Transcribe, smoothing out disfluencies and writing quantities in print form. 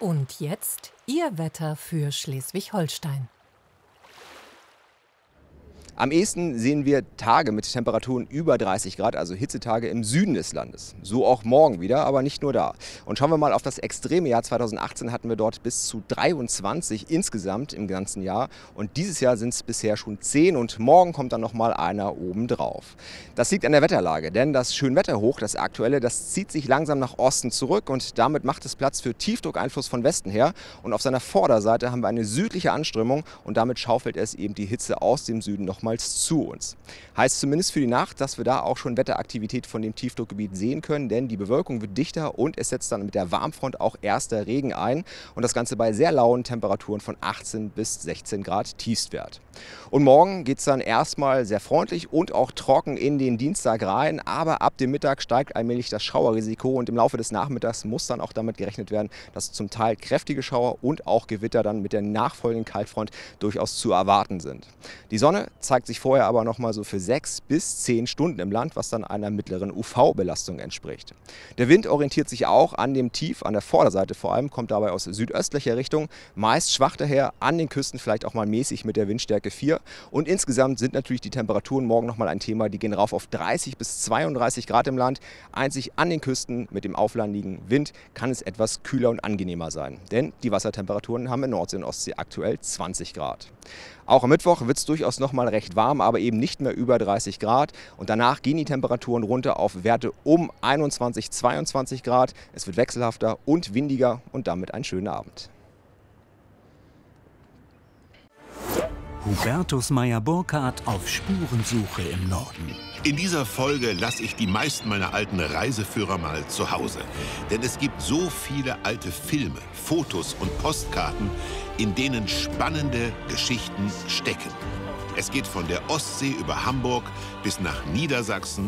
Und jetzt Ihr Wetter für Schleswig-Holstein. Am ehesten sehen wir Tage mit Temperaturen über 30 Grad, also Hitzetage im Süden des Landes. So auch morgen wieder, aber nicht nur da. Und schauen wir mal auf das extreme Jahr 2018, hatten wir dort bis zu 23 insgesamt im ganzen Jahr. Und dieses Jahr sind es bisher schon 10 und morgen kommt dann nochmal einer obendrauf. Das liegt an der Wetterlage, denn das Schönwetterhoch, das aktuelle, das zieht sich langsam nach Osten zurück und damit macht es Platz für Tiefdruckeinfluss von Westen her. Und auf seiner Vorderseite haben wir eine südliche Anströmung und damit schaufelt es eben die Hitze aus dem Süden nochmals zu uns. Heißt zumindest für die Nacht, dass wir da auch schon Wetteraktivität von dem Tiefdruckgebiet sehen können, denn die Bewölkung wird dichter und es setzt dann mit der Warmfront auch erster Regen ein und das Ganze bei sehr lauen Temperaturen von 18 bis 16 Grad Tiefstwert. Und morgen geht es dann erstmal sehr freundlich und auch trocken in den Dienstag rein, aber ab dem Mittag steigt allmählich das Schauerrisiko und im Laufe des Nachmittags muss dann auch damit gerechnet werden, dass zum Teil kräftige Schauer und auch Gewitter dann mit der nachfolgenden Kaltfront durchaus zu erwarten sind. Die Sonne zeigt sich vorher aber noch mal so für 6 bis 10 Stunden im Land, was dann einer mittleren UV-Belastung entspricht. Der Wind orientiert sich auch an dem Tief, an der Vorderseite vor allem, kommt dabei aus südöstlicher Richtung, meist schwach daher, an den Küsten vielleicht auch mal mäßig mit der Windstärke 4. Und insgesamt sind natürlich die Temperaturen morgen noch mal ein Thema, die gehen rauf auf 30 bis 32 Grad im Land. Einzig an den Küsten mit dem auflandigen Wind kann es etwas kühler und angenehmer sein, denn die Wassertemperaturen haben in Nordsee und Ostsee aktuell 20 Grad. Auch am Mittwoch wird es durchaus noch mal recht warm, aber eben nicht mehr über 30 Grad. Und danach gehen die Temperaturen runter auf Werte um 21, 22 Grad. Es wird wechselhafter und windiger und damit ein schöner Abend. Hubertus Meyer-Burkhardt auf Spurensuche im Norden. In dieser Folge lasse ich die meisten meiner alten Reiseführer mal zu Hause. Denn es gibt so viele alte Filme, Fotos und Postkarten, in denen spannende Geschichten stecken. Es geht von der Ostsee über Hamburg bis nach Niedersachsen